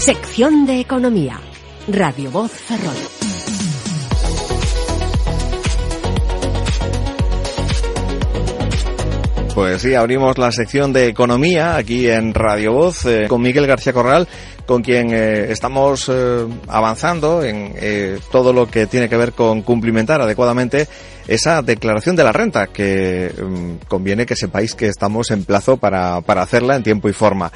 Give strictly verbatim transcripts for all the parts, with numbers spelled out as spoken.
Sección de Economía. Radio Voz Ferrol. Pues sí, abrimos la sección de Economía aquí en Radio Voz eh, con Miguel García Corral, con quien eh, estamos eh, avanzando en eh, todo lo que tiene que ver con cumplimentar adecuadamente esa declaración de la renta, que um, conviene que sepáis que estamos en plazo para, para hacerla en tiempo y forma.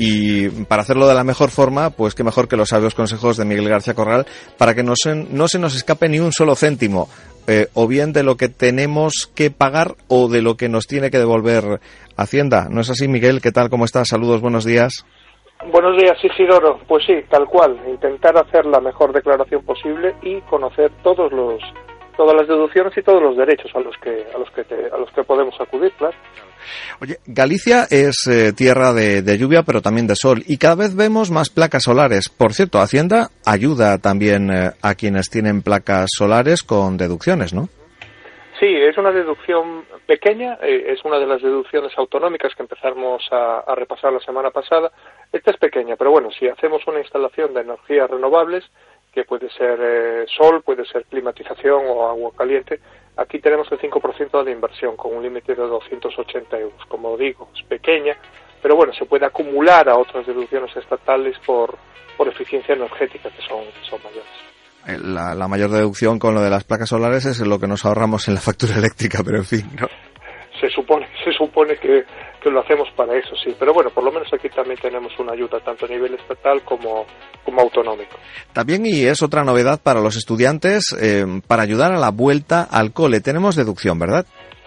Y para hacerlo de la mejor forma, pues qué mejor que los sabios consejos de Miguel García Corral para que no se, no se nos escape ni un solo céntimo. Eh, o bien de lo que tenemos que pagar o de lo que nos tiene que devolver Hacienda. ¿No es así, Miguel? ¿Qué tal? ¿Cómo estás? Saludos, buenos días. Buenos días, Isidoro. Pues sí, tal cual. Intentar hacer la mejor declaración posible y conocer todos los todas las deducciones y todos los derechos a los que a los que te, a los que podemos acudir, claro. Oye, Galicia es eh, tierra de, de lluvia, pero también de sol, y cada vez vemos más placas solares. Por cierto, Hacienda ayuda también eh, a quienes tienen placas solares con deducciones, ¿no? Sí, es una deducción pequeña, eh, es una de las deducciones autonómicas que empezamos a, a repasar la semana pasada. Esta es pequeña, pero bueno, si hacemos una instalación de energías renovables, que puede ser eh, sol, puede ser climatización o agua caliente, aquí tenemos el cinco por ciento de inversión con un límite de doscientos ochenta euros. Como digo, es pequeña, pero bueno, se puede acumular a otras deducciones estatales por, por eficiencia energética, que son, que son mayores. La, la mayor deducción con lo de las placas solares es lo que nos ahorramos en la factura eléctrica, pero en fin, ¿no? Se supone, se supone que, que lo hacemos para eso, sí. Pero bueno, por lo menos aquí también tenemos una ayuda tanto a nivel estatal como, como autonómico. También, y es otra novedad para los estudiantes, eh, para ayudar a la vuelta al cole. Tenemos deducción, ¿verdad?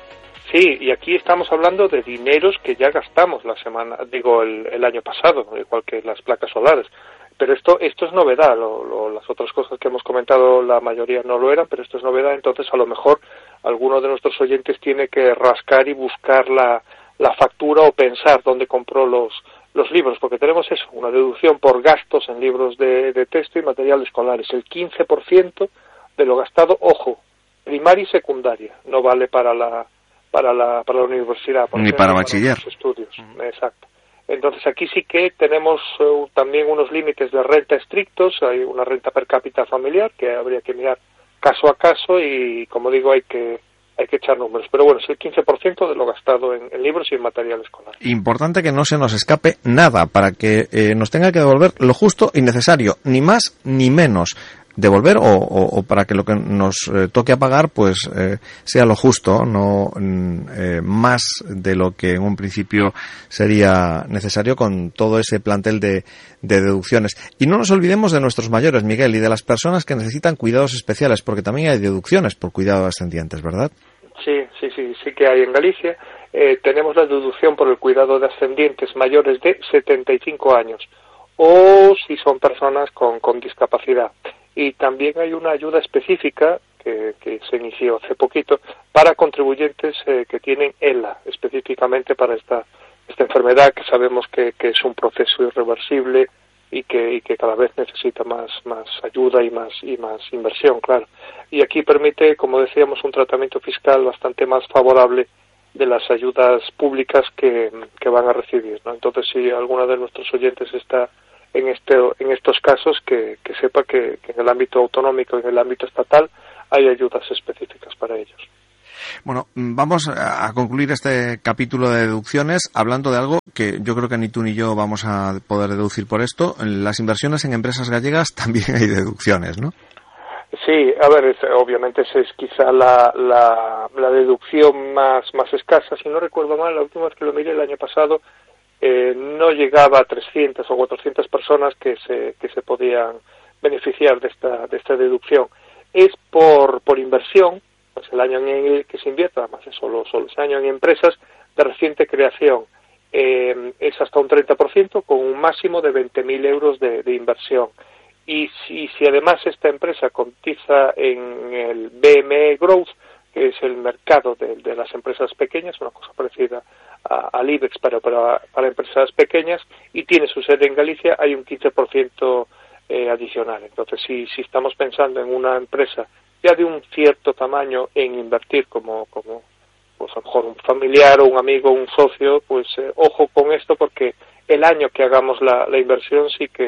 Sí, y aquí estamos hablando de dineros que ya gastamos la semana, digo, el, el año pasado, igual que las placas solares. Pero esto esto es novedad, lo, lo, las otras cosas que hemos comentado la mayoría no lo eran, pero esto es novedad, entonces a lo mejor alguno de nuestros oyentes tiene que rascar y buscar la, la factura o pensar dónde compró los, los libros, porque tenemos eso, una deducción por gastos en libros de, de texto y material escolares, el quince por ciento de lo gastado, ojo, primaria y secundaria, no vale para la para la, para la universidad. Ni para bachiller. Para los estudios, uh-huh. Exacto. Entonces aquí sí que tenemos uh, también unos límites de renta estrictos, hay una renta per cápita familiar que habría que mirar caso a caso y, como digo, hay que hay que echar números. Pero bueno, es el quince por ciento de lo gastado en, en libros y en material escolar. Importante que no se nos escape nada para que eh, nos tenga que devolver lo justo y necesario, ni más ni menos. Devolver o, o, o para que lo que nos eh, toque a pagar pues eh, sea lo justo, no eh, más de lo que en un principio sería necesario con todo ese plantel de, de deducciones. Y no nos olvidemos de nuestros mayores, Miguel, y de las personas que necesitan cuidados especiales, porque también hay deducciones por cuidado de ascendientes, ¿verdad? Sí, sí, sí, sí que hay en Galicia. Eh, tenemos la deducción por el cuidado de ascendientes mayores de setenta y cinco años o si son personas con, con discapacidad. Y también hay una ayuda específica que, que se inició hace poquito para contribuyentes eh, que tienen E L A, específicamente para esta esta enfermedad que sabemos que, que es un proceso irreversible y que, y que cada vez necesita más más ayuda y más y más inversión, claro. Y aquí permite, como decíamos, un tratamiento fiscal bastante más favorable de las ayudas públicas que, que van a recibir, ¿no? Entonces, si alguno de nuestros oyentes está en este en estos casos, que, que sepa que, que en el ámbito autonómico y en el ámbito estatal hay ayudas específicas para ellos. Bueno, vamos a concluir este capítulo de deducciones hablando de algo que yo creo que ni tú ni yo vamos a poder deducir por esto. En las inversiones en empresas gallegas también hay deducciones, ¿no? Sí, a ver, es, obviamente esa es quizá la, la, la deducción más, más escasa. Si no recuerdo mal, la última vez que lo miré el año pasado, Eh, no llegaba a trescientas o cuatrocientas personas que se que se podían beneficiar de esta de esta deducción. Es por por inversión, pues el año en el que se invierte, además es solo solo ese año en empresas de reciente creación, eh, es hasta un treinta por ciento con un máximo de veinte mil euros de, de inversión. Y si si además esta empresa cotiza en el B M E Growth, que es el mercado de, de las empresas pequeñas, una cosa parecida a, al IBEX, pero para, para empresas pequeñas, y tiene su sede en Galicia, hay un quince por ciento eh, adicional. Entonces, si, si estamos pensando en una empresa ya de un cierto tamaño en invertir como, como pues a lo mejor un familiar o un amigo, un socio, pues eh, ojo con esto, porque el año que hagamos la, la inversión sí que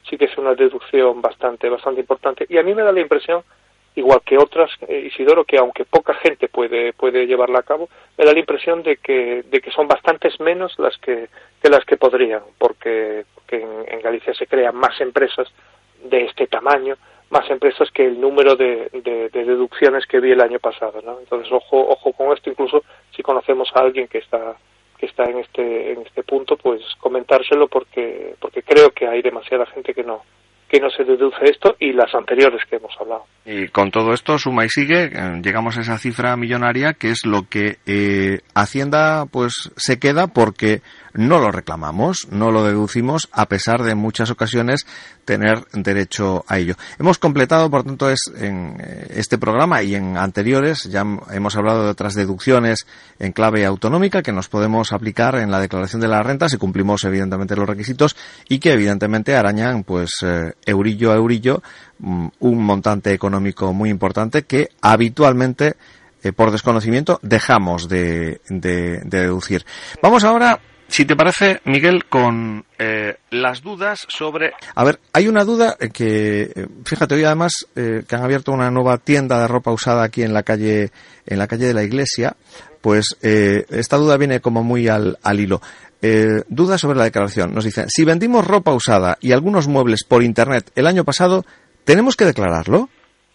sí que es una deducción bastante, bastante importante. Y a mí me da la impresión, igual que otras, eh, Isidoro, que aunque poca gente puede puede llevarla a cabo, me da la impresión de que de que son bastantes menos las que, que las que podrían, porque, porque en, en Galicia se crean más empresas de este tamaño, más empresas que el número de, de, de deducciones que vi el año pasado, ¿no? Entonces, ojo ojo con esto. Incluso si conocemos a alguien que está que está en este en este punto, pues comentárselo, porque porque creo que hay demasiada gente que no que no se deduce esto, y las anteriores que hemos hablado. Y con todo esto, suma y sigue, llegamos a esa cifra millonaria, que es lo que eh, Hacienda pues se queda porque no lo reclamamos, no lo deducimos, a pesar de en muchas ocasiones tener derecho a ello. Hemos completado, por tanto, es en este programa y en anteriores, ya hemos hablado de otras deducciones en clave autonómica que nos podemos aplicar en la declaración de la renta si cumplimos evidentemente los requisitos, y que evidentemente arañan pues eh, eurillo a eurillo un montante económico muy importante que habitualmente eh, por desconocimiento dejamos de, de, de deducir. Vamos ahora, si te parece, Miguel, con eh, las dudas sobre... A ver, hay una duda que, fíjate, hoy además eh, que han abierto una nueva tienda de ropa usada aquí en la calle en la calle de la Iglesia, pues eh, esta duda viene como muy al, al hilo. Eh, duda sobre la declaración. Nos dicen, si vendimos ropa usada y algunos muebles por Internet el año pasado, ¿tenemos que declararlo?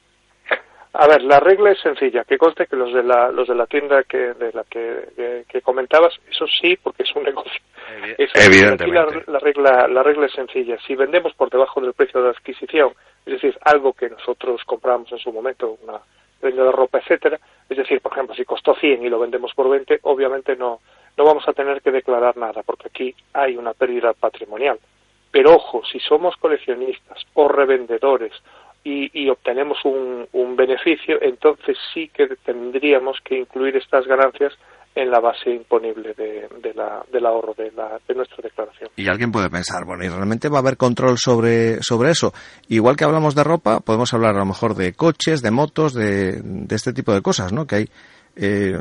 A ver, la regla es sencilla, que conste que los de la los de la tienda que de la que, que, que comentabas, eso sí, porque es un negocio. Eso, evidentemente. Aquí la, la regla la regla es sencilla. Si vendemos por debajo del precio de adquisición, es decir, algo que nosotros compramos en su momento, una prenda de ropa, etcétera, es decir, por ejemplo, si costó cien y lo vendemos por veinte, obviamente no no vamos a tener que declarar nada, porque aquí hay una pérdida patrimonial. Pero ojo, si somos coleccionistas o revendedores y, y obtenemos un, un beneficio, entonces sí que tendríamos que incluir estas ganancias en la base imponible de, de la, del ahorro de, la, de nuestra declaración. Y alguien puede pensar, bueno, ¿y realmente va a haber control sobre, sobre eso? Igual que hablamos de ropa, podemos hablar a lo mejor de coches, de motos, de, de este tipo de cosas, ¿no? Que hay... Eh,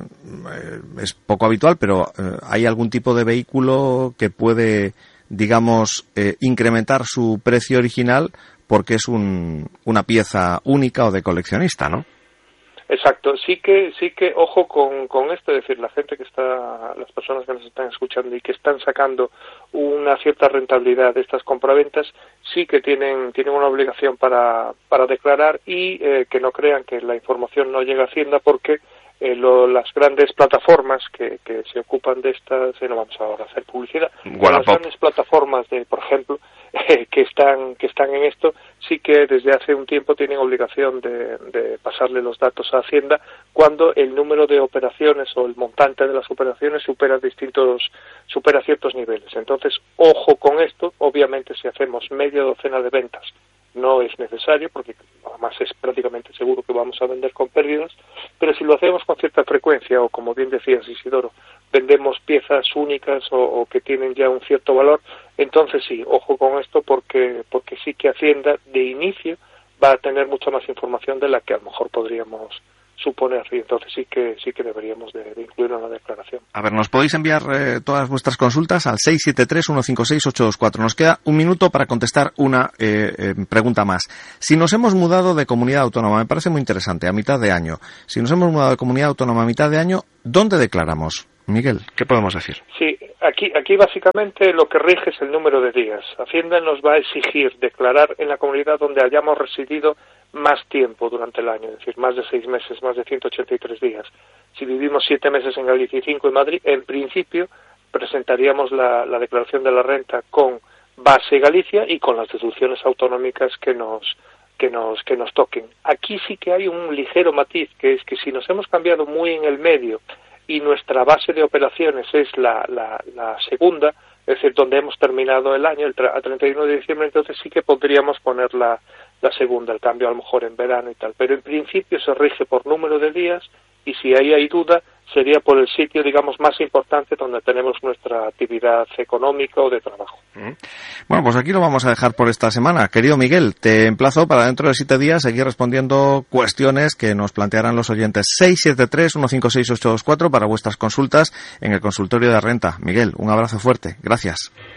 es poco habitual, pero eh, hay algún tipo de vehículo que puede, digamos, eh, incrementar su precio original porque es un, una pieza única o de coleccionista, ¿no? Exacto, sí que sí que ojo con, con esto, es decir, la gente que está, las personas que nos están escuchando y que están sacando una cierta rentabilidad de estas compraventas, sí que tienen tienen una obligación para para declarar, y eh, que no crean que la información no llega a Hacienda, porque Eh, lo, las grandes plataformas que, que se ocupan de estas, eh, no vamos ahora a hacer publicidad, las grandes plataformas de, por ejemplo, eh, que están que están en esto, sí que desde hace un tiempo tienen obligación de, de pasarle los datos a Hacienda cuando el número de operaciones o el montante de las operaciones supera distintos supera ciertos niveles. Entonces, ojo con esto. Obviamente, si hacemos media docena de ventas, no es necesario, porque además es prácticamente seguro que vamos a vender con pérdidas, pero si lo hacemos con cierta frecuencia, o como bien decías, Isidoro, vendemos piezas únicas o, o que tienen ya un cierto valor, entonces sí, ojo con esto, porque porque sí que Hacienda de inicio va a tener mucha más información de la que a lo mejor podríamos suponer, y entonces sí que sí que deberíamos de, de incluirlo en la declaración. A ver, nos podéis enviar eh, todas vuestras consultas al seis siete tres, uno cinco seis, ocho dos cuatro. Nos queda un minuto para contestar una eh, eh, pregunta más. Si nos hemos mudado de comunidad autónoma, me parece muy interesante, a mitad de año. Si nos hemos mudado de comunidad autónoma a mitad de año, ¿dónde declaramos? Miguel, ¿qué podemos decir? Sí, aquí aquí básicamente lo que rige es el número de días. Hacienda nos va a exigir declarar en la comunidad donde hayamos residido más tiempo durante el año, es decir, más de seis meses, más de ciento ochenta y tres días. Si vivimos siete meses en Galicia y cinco en Madrid, en principio presentaríamos la, la declaración de la renta con base Galicia y con las deducciones autonómicas que nos que nos que nos toquen. Aquí sí que hay un ligero matiz, que es que si nos hemos cambiado muy en el medio y nuestra base de operaciones es la, la, la segunda, es decir, donde hemos terminado el año, el a treinta y uno de diciembre, entonces sí que podríamos poner la, la segunda, el cambio a lo mejor en verano y tal. Pero en principio se rige por número de días, y si ahí hay duda, sería por el sitio, digamos, más importante donde tenemos nuestra actividad económica o de trabajo. Bueno, pues aquí lo vamos a dejar por esta semana. Querido Miguel, te emplazo para dentro de siete días seguir respondiendo cuestiones que nos plantearán los oyentes. seis siete tres, uno cinco seis, ocho dos cuatro para vuestras consultas en el consultorio de renta. Miguel, un abrazo fuerte. Gracias.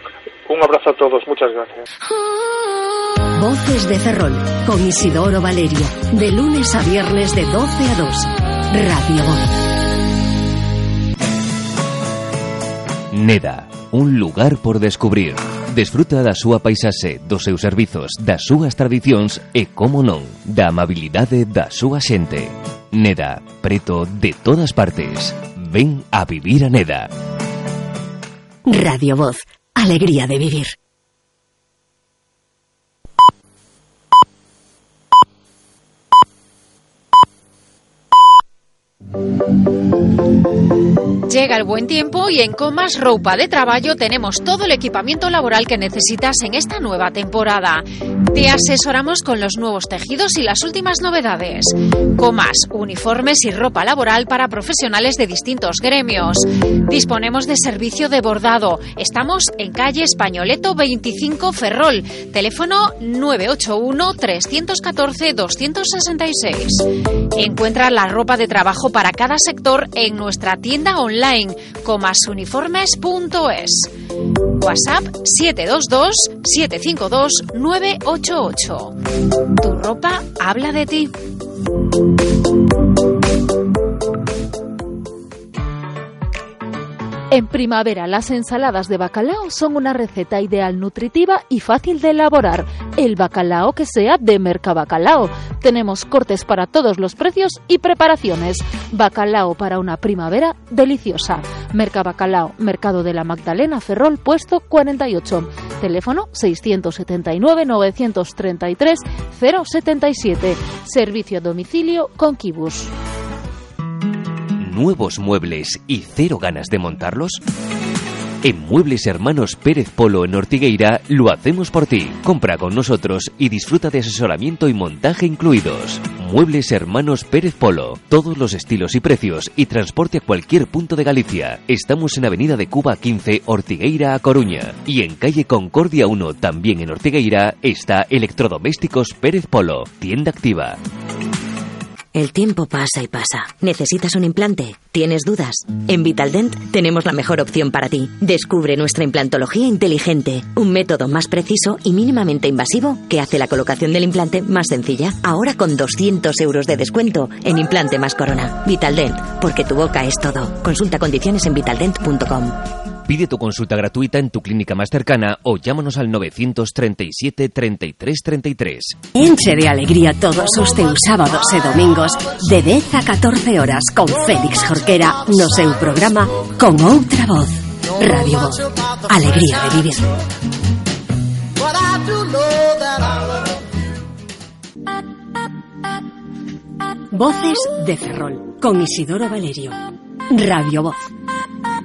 Un abrazo a todos, muchas gracias. Voces de Ferrol, con Isidoro Valerio, de lunes a viernes de doce a dos. Radio Voz. Neda, un lugar por descubrir. Desfruta da súa paisaxe, dos seus servizos, das súas tradicións e, como non, da amabilidade da súa xente. Neda, preto de todas partes. Ven a vivir a Neda. Radio Voz, alegría de vivir. Llega el buen tiempo y en Comas Roupa de Traballo tenemos todo el equipamiento laboral que necesitas en esta nueva temporada. Te asesoramos con los nuevos tejidos y las últimas novedades. Comas, uniformes y ropa laboral para profesionales de distintos gremios. Disponemos de servicio de bordado. Estamos en calle Españoleto veinticinco Ferrol. Teléfono nueve ocho uno, tres uno cuatro, dos seis seis. Encuentra la ropa de trabajo para cada sector en nuestra tienda online comasuniformes punto es. WhatsApp siete dos dos, siete cinco dos, nueve ocho ocho. Tu ropa habla de ti. En primavera, las ensaladas de bacalao son una receta ideal, nutritiva y fácil de elaborar. El bacalao que sea de Mercabacalao. Tenemos cortes para todos los precios y preparaciones. Bacalao para una primavera deliciosa. Mercabacalao, Mercado de la Magdalena, Ferrol, puesto cuarenta y ocho. Teléfono seiscientos setenta y nueve, novecientos treinta y tres, cero setenta y siete. Servicio a domicilio con Kibus. ¿Nuevos muebles y cero ganas de montarlos? En Muebles Hermanos Pérez Polo en Ortigueira lo hacemos por ti. Compra con nosotros y disfruta de asesoramiento y montaje incluidos. Muebles Hermanos Pérez Polo. Todos los estilos y precios y transporte a cualquier punto de Galicia. Estamos en Avenida de Cuba quince, Ortigueira a Coruña. Y en calle Concordia uno, también en Ortigueira, está Electrodomésticos Pérez Polo. Tienda activa. El tiempo pasa y pasa. ¿Necesitas un implante? ¿Tienes dudas? En Vitaldent tenemos la mejor opción para ti. Descubre nuestra implantología inteligente, un método más preciso y mínimamente invasivo que hace la colocación del implante más sencilla. Ahora con doscientos euros de descuento en implante más corona. Vitaldent, porque tu boca es todo. Consulta condiciones en vitaldent punto com. Pide tu consulta gratuita en tu clínica más cercana o llámanos al novecientos treinta y siete, treinta y tres, treinta y tres. Enche de alegría todos os teus sábados e domingos de dez a catorce horas con Félix Jorquera no seu programa Con Outra Voz. Radio Voz. Alegría de vivir. Voces de Ferrol con Isidoro Valerio. Radio Voz.